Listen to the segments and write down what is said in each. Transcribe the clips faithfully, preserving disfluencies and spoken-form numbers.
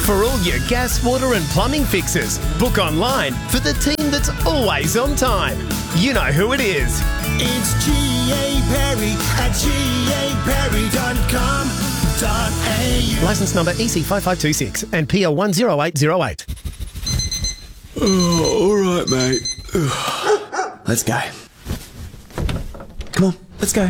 For all your gas, water and plumbing fixes, book online for the team that's always on time. You know who it is. It's G A Perry at G A Perry dot com dot A U. Licence number E C five five two six and P L one zero eight zero eight. Oh, all right, mate. Let's go. Come on, let's go.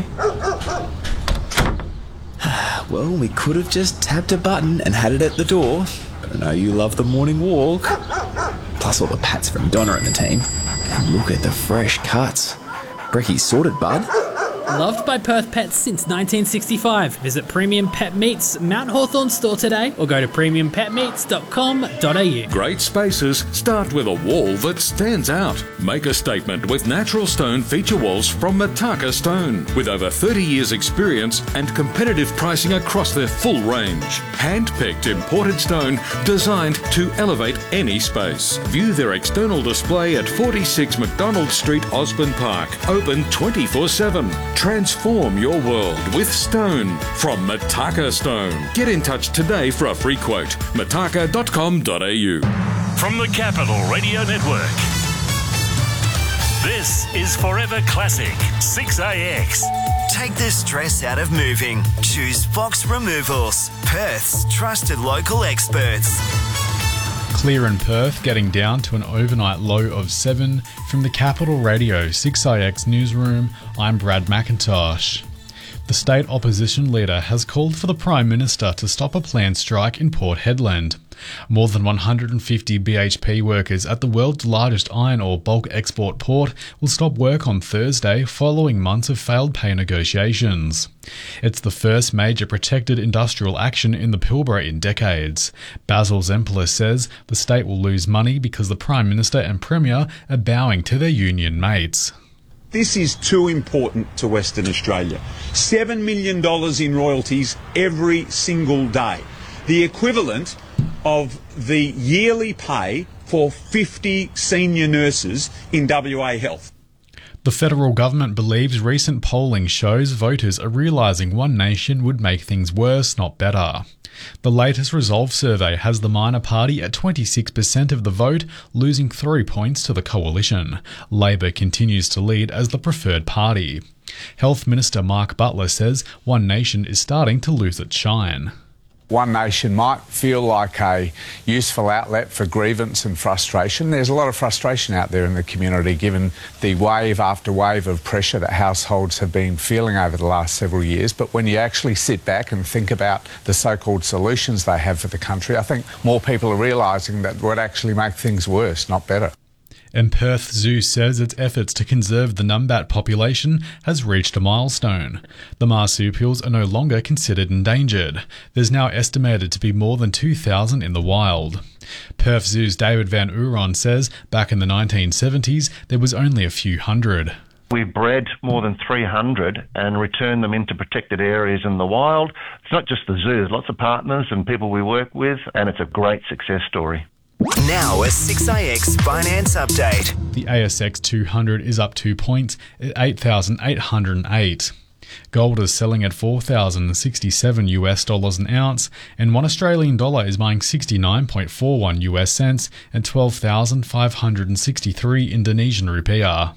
Well, we could have just tapped a button and had it at the door. But I know you love the morning walk. Plus all the pats from Donna and the team. And look at the fresh cuts. Brecky's sorted, bud. Loved by Perth pets since nineteen sixty-five. Visit Premium Pet Meats Mount Hawthorn store today or go to premium pet meats dot com dot a u. Great spaces start with a wall that stands out. Make a statement with natural stone feature walls from Mataka Stone. With over thirty years experience and competitive pricing across their full range. Hand-picked imported stone designed to elevate any space. View their external display at forty-six McDonald Street, Osborne Park. Open twenty-four seven. Transform your world with stone from Mataka Stone. Get in touch today for a free quote. mataka dot com dot a u. From the Capital Radio Network, this is Forever Classic six A X. Take the stress out of moving. Choose Fox Removals, Perth's trusted local experts. Clear in Perth, getting down to an overnight low of seven. From the Capital Radio six A X newsroom, I'm Brad McIntosh. The state opposition leader has called for the Prime Minister to stop a planned strike in Port Hedland. More than one hundred fifty B H P workers at the world's largest iron ore bulk export port will stop work on Thursday following months of failed pay negotiations. It's the first major protected industrial action in the Pilbara in decades. Basil Zempilas says the state will lose money because the Prime Minister and Premier are bowing to their union mates. This is too important to Western Australia. seven million dollars in royalties every single day. The equivalent of the yearly pay for fifty senior nurses in W A Health. The federal government believes recent polling shows voters are realising One Nation would make things worse, not better. The latest Resolve survey has the minor party at twenty-six percent of the vote, losing three points to the coalition. Labor continues to lead as the preferred party. Health Minister Mark Butler says One Nation is starting to lose its shine. One Nation might feel like a useful outlet for grievance and frustration. There's a lot of frustration out there in the community given the wave after wave of pressure that households have been feeling over the last several years. But when you actually sit back and think about the so-called solutions they have for the country, I think more people are realising that would actually make things worse, not better. And Perth Zoo says its efforts to conserve the numbat population has reached a milestone. The marsupials are no longer considered endangered. There's now estimated to be more than two thousand in the wild. Perth Zoo's David Van Uron says back in the nineteen seventies there was only a few hundred. We bred more than three hundred and returned them into protected areas in the wild. It's not just the zoo, there's lots of partners and people we work with, and it's a great success story. Now a six A X finance update. The A S X two hundred is up two points at eight thousand eight hundred eight. Gold is selling at four thousand sixty-seven US dollars an ounce, and one Australian dollar is buying sixty-nine point four one US cents and twelve thousand five hundred sixty-three Indonesian rupiah.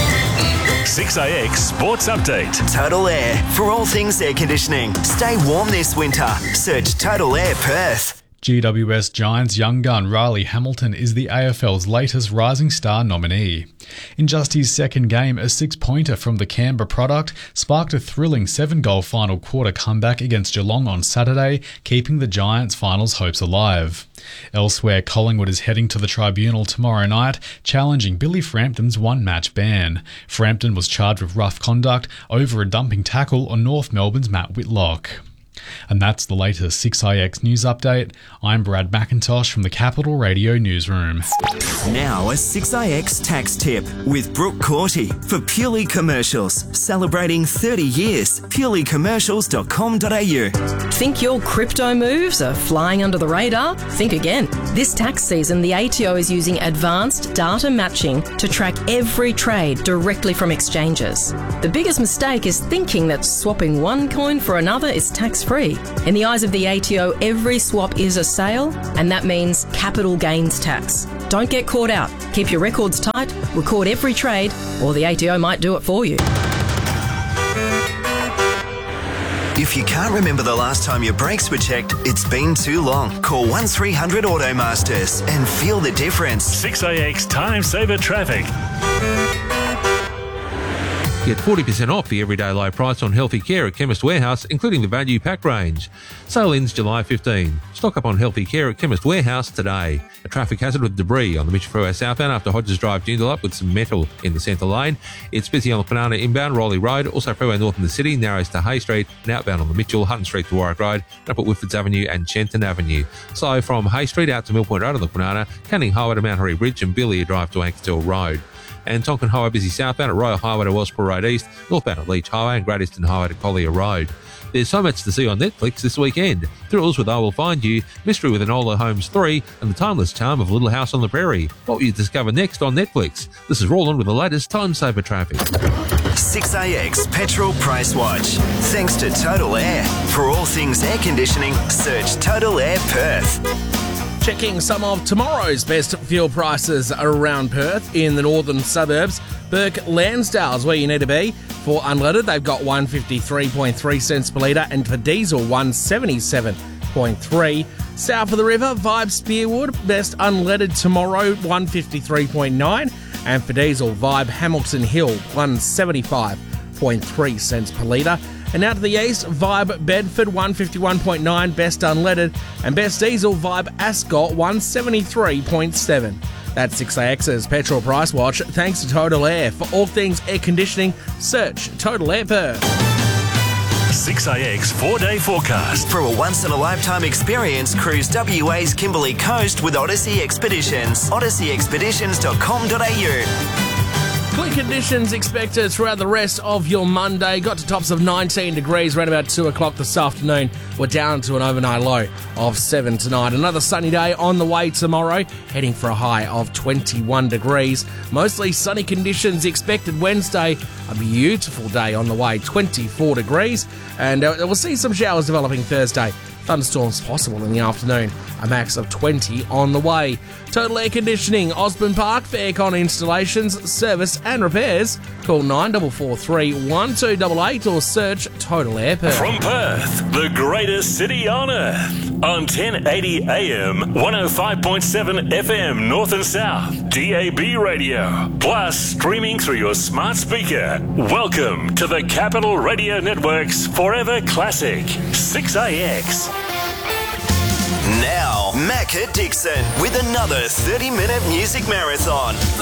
six A X Sports Update. Total Air, for all things air conditioning. Stay warm this winter. Search Total Air Perth. G W S Giants young gun Riley Hamilton is the A F L's latest Rising Star nominee. In just his second game, a six-pointer from the Canberra product sparked a thrilling seven-goal final quarter comeback against Geelong on Saturday, keeping the Giants' finals hopes alive. Elsewhere, Collingwood is heading to the tribunal tomorrow night, challenging Billy Frampton's one-match ban. Frampton was charged with rough conduct over a dumping tackle on North Melbourne's Matt Whitlock. And that's the latest six A X news update. I'm Brad McIntosh from the Capital Radio newsroom. Now a six A X tax tip with Brooke Corty for Purely Commercials. Celebrating thirty years. purely commercials dot com dot a u. Think your crypto moves are flying under the radar? Think again. This tax season, the A T O is using advanced data matching to track every trade directly from exchanges. The biggest mistake is thinking that swapping one coin for another is tax-free. pre. In the eyes of the A T O, every swap is a sale, and that means capital gains tax. Don't get caught out. Keep your records tight, record every trade, or the A T O might do it for you. If you can't remember the last time your brakes were checked, it's been too long. Call one three hundred Automasters and feel the difference. six A X Time Saver Traffic. Get forty percent off the everyday low price on healthy care at Chemist Warehouse, including the value pack range. Sale ends July fifteenth. Stock up on healthy care at Chemist Warehouse today. A traffic hazard with debris on the Mitchell Freeway southbound after Hodges Drive Joondalup with some metal in the centre lane. It's busy on the Banana inbound, Rowley Road, also Freeway North in the city, narrows to Hay Street, and outbound on the Mitchell, Hutton Street to Warwick Road, and up at Whitfords Avenue and Chenton Avenue. So from Hay Street out to Mill Point Road on the Banana, Canning Highway to Mount Harry Bridge and Billy Drive to Ankerstall Road. And Tonkin Highway busy southbound at Royal Highway to Wellsborough Road East, northbound at Leach Highway and Great Eastern Highway to Collier Road. There's so much to see on Netflix this weekend. Thrills with I Will Find You, Mystery with Enola Holmes three, and the timeless charm of Little House on the Prairie. What will you discover next on Netflix? This is Roland with the latest Time Saver traffic. six A X Petrol Price Watch. Thanks to Total Air. For all things air conditioning, search Total Air Perth. Checking some of tomorrow's best fuel prices around Perth in the northern suburbs. Burke Lansdale's where you need to be. For unleaded, they've got one fifty-three point three cents per litre, and for diesel, one seventy-seven point three. South of the river, Vibe Spearwood, best unleaded tomorrow, one fifty-three point nine, and for diesel, Vibe Hamilton Hill, one seventy-five point three cents per litre. And out to the east, Vibe Bedford, one fifty-one point nine, best unleaded, and best diesel, Vibe Ascot, one seventy-three point seven. That's six A X's Petrol Price Watch, thanks to Total Air. For all things air conditioning, search Total Air Perth. six A X four-day forecast. For a once-in-a-lifetime experience, cruise W A's Kimberley Coast with Odyssey Expeditions. odyssey expeditions dot com dot a u. Clear conditions expected throughout the rest of your Monday. Got to tops of nineteen degrees around about two o'clock this afternoon. We're down to an overnight low of seven tonight. Another sunny day on the way tomorrow, heading for a high of twenty-one degrees. Mostly sunny conditions expected Wednesday. A beautiful day on the way, twenty-four degrees. And uh, we'll see some showers developing Thursday. Thunderstorms possible in the afternoon, a max of twenty on the way. Total Air Conditioning, Osborne Park for aircon installations, service and repairs. Call nine four four three, one two eight eight or search Total Air Perth. From Perth, the greatest city on earth. On ten eighty A M, one oh five point seven F M North and South, D A B radio. Plus streaming through your smart speaker. Welcome to the Capital Radio Network's Forever Classic, six A X. Now, Macca Dixon with another thirty-minute music marathon.